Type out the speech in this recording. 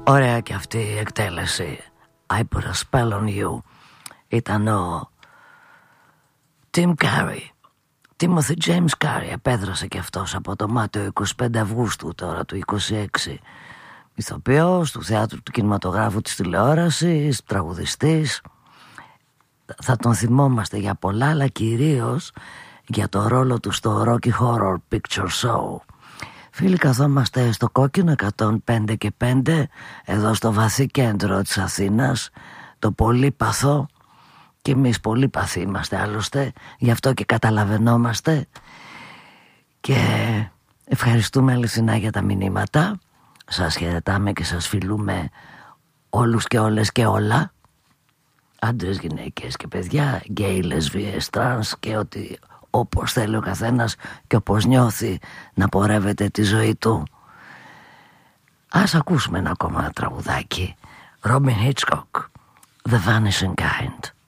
Ωραία και αυτή η εκτέλεση. I put a spell on you. Ήταν ο Tim Curry, Timothy James Curry. Επέδρασε και αυτός από το Μάτιο 25 Αυγούστου τώρα του 26. Ηθοποιός του θεάτρου, του κινηματογράφου, της τηλεόρασης, τραγουδιστής. Θα τον θυμόμαστε για πολλά, αλλά κυρίως για το ρόλο του στο Rocky Horror Picture Show. Φίλοι, καθόμαστε στο κόκκινο 105 και 5, εδώ στο βαθύ κέντρο της Αθήνας, το πολύπαθο, και εμείς πολύπαθοι είμαστε άλλωστε, γι' αυτό και καταλαβαίνόμαστε, και ευχαριστούμε αληθινά για τα μηνύματα. Σας χαιρετάμε και σας φιλούμε όλους και όλες και όλα, άντρες, γυναίκες και παιδιά, γκέι, λεσβίες, τρανς και ότι όπως θέλει ο καθένας και όπως νιώθει να πορεύεται τη ζωή του. Ας ακούσουμε ένα ακόμα τραγουδάκι. Robin Hitchcock, The Vanishing Kind.